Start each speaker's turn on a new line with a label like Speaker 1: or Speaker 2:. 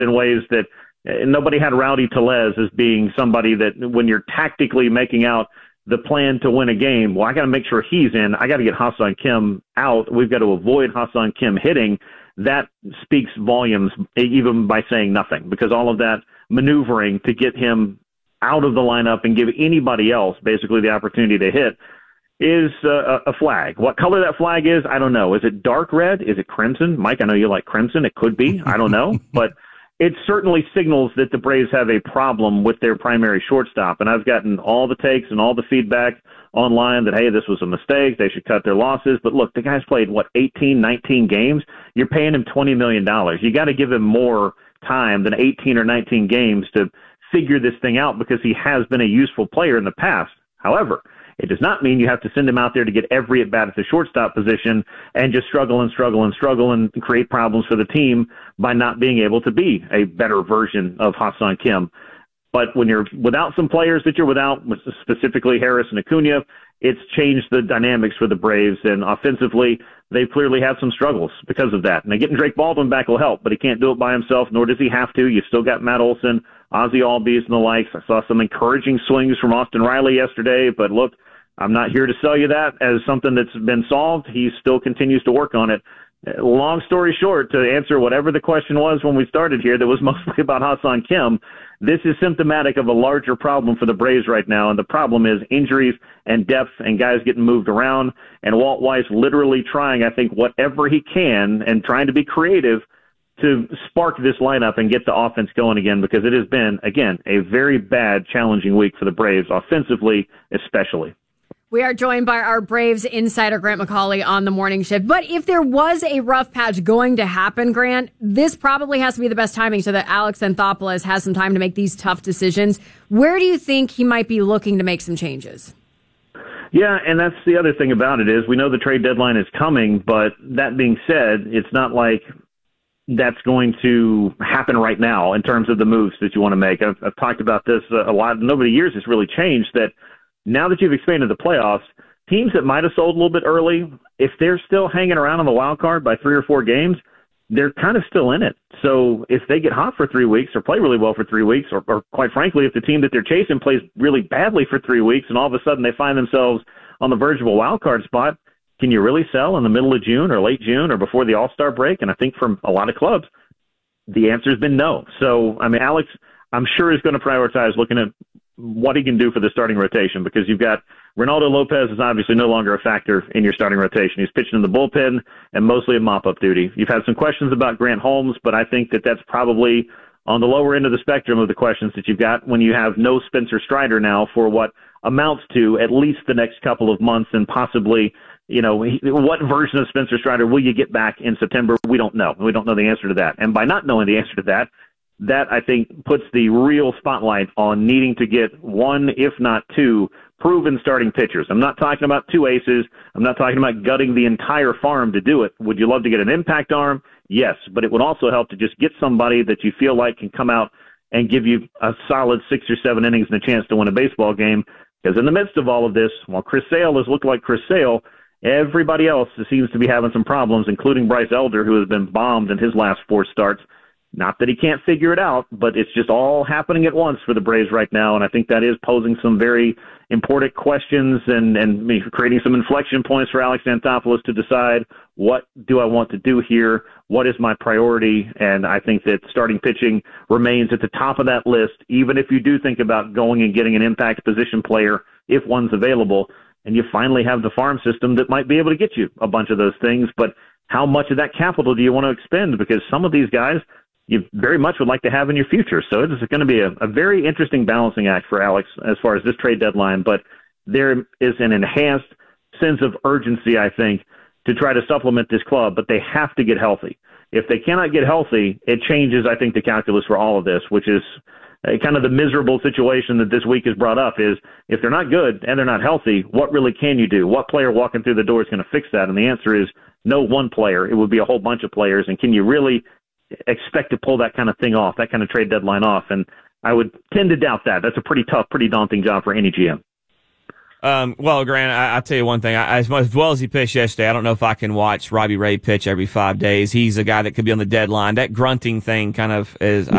Speaker 1: in ways that nobody had Rowdy Tellez as being somebody that when you're tactically making out the plan to win a game, well, I got to make sure he's in. I got to get Ha-Seong Kim out. We've got to avoid Ha-Seong Kim hitting. That speaks volumes even by saying nothing, because all of that maneuvering to get him out of the lineup and give anybody else basically the opportunity to hit is a flag. What color that flag is, I don't know. Is it dark red? Is it crimson? Mike, I know you like crimson. It could be. I don't know. But it certainly signals that the Braves have a problem with their primary shortstop. And I've gotten all the takes and all the feedback online that, hey, this was a mistake. They should cut their losses. But look, the guy's played, 18, 19 games? You're paying him $20 million. You got to give him more time than 18 or 19 games to figure this thing out, because he has been a useful player in the past. However, it does not mean you have to send him out there to get every at-bat at the shortstop position and just struggle and create problems for the team by not being able to be a better version of Ha-Seong Kim. But when you're without some players that you're without, specifically Harris and Acuna, it's changed the dynamics for the Braves. And offensively, they clearly have some struggles because of that. And getting Drake Baldwin back will help, but he can't do it by himself, nor does he have to. You've still got Matt Olson, Ozzie Albies, and the likes. I saw some encouraging swings from Austin Riley yesterday, but look, I'm not here to sell you that as something that's been solved. He still continues to work on it. Long story short, to answer whatever the question was when we started here that was mostly about Ha-Seong Kim, this is symptomatic of a larger problem for the Braves right now, and the problem is injuries and depth and guys getting moved around, and Walt Weiss literally trying, I think, whatever he can and trying to be creative to spark this lineup and get the offense going again, because it has been, again, a very bad, challenging week for the Braves, offensively especially.
Speaker 2: We are joined by our Braves insider, Grant McAuley, on the morning shift. But if there was a rough patch going to happen, Grant, this probably has to be the best timing so that Alex Anthopoulos has some time to make these tough decisions. Where do you think he might be looking to make some changes?
Speaker 1: Yeah, and that's the other thing about it is we know the trade deadline is coming, but that being said, it's not like that's going to happen right now in terms of the moves that you want to make. I've talked about this a lot, and over the years it's really changed that now that you've expanded the playoffs, teams that might have sold a little bit early, if they're still hanging around on the wild card by 3 or 4 games, they're kind of still in it. So if they get hot for 3 weeks or play really well for 3 weeks, or quite frankly, if the team that they're chasing plays really badly for 3 weeks and all of a sudden they find themselves on the verge of a wild card spot, can you really sell in the middle of June or late June or before the All-Star break? And I think from a lot of clubs, the answer has been no. So, I mean, Alex, I'm sure, is going to prioritize looking at what he can do for the starting rotation, because you've got Reynaldo Lopez is obviously no longer a factor in your starting rotation. He's pitching in the bullpen and mostly in mop-up duty. You've had some questions about Grant Holmes, but I think that that's probably on the lower end of the spectrum of the questions that you've got when you have no Spencer Strider now for what amounts to at least the next couple of months, and possibly, what version of Spencer Strider will you get back in September? We don't know. We don't know the answer to that. And by not knowing the answer to that, I think puts the real spotlight on needing to get 1, if not 2, proven starting pitchers. I'm not talking about 2 aces. I'm not talking about gutting the entire farm to do it. Would you love to get an impact arm? Yes, but it would also help to just get somebody that you feel like can come out and give you a solid 6 or 7 innings and a chance to win a baseball game. Because in the midst of all of this, while Chris Sale has looked like Chris Sale, everybody else seems to be having some problems, including Bryce Elder, who has been bombed in his last 4 starts. Not that he can't figure it out, but it's just all happening at once for the Braves right now, and I think that is posing some very important questions and creating some inflection points for Alex Anthopoulos to decide, what do I want to do here? What is my priority? And I think that starting pitching remains at the top of that list, even if you do think about going and getting an impact position player if one's available, and you finally have the farm system that might be able to get you a bunch of those things. But how much of that capital do you want to expend? Because some of these guys you very much would like to have in your future. So it is going to be a very interesting balancing act for Alex as far as this trade deadline. But there is an enhanced sense of urgency, I think, to try to supplement this club, but they have to get healthy. If they cannot get healthy, it changes, I think, the calculus for all of this, which is kind of the miserable situation that this week has brought up is if they're not good and they're not healthy, what really can you do? What player walking through the door is going to fix that? And the answer is no one player. It would be a whole bunch of players. And can you really expect to pull that kind of thing off, that kind of trade deadline off? And I would tend to doubt that. That's a pretty tough, pretty daunting job for any GM.
Speaker 3: Well, Grant, I'll tell you one thing. As well as he pitched yesterday, I don't know if I can watch Robbie Ray pitch every 5 days. He's a guy that could be on the deadline. That grunting thing kind of is,